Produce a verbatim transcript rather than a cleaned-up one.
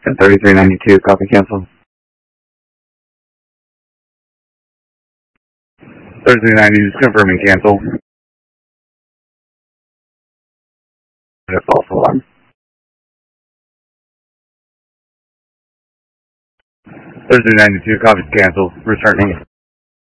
thirty-three ninety-two, copy cancel. thirty-three ninety, just confirming cancel. A false alarm. thirty-three ninety-two, copy cancel, returning.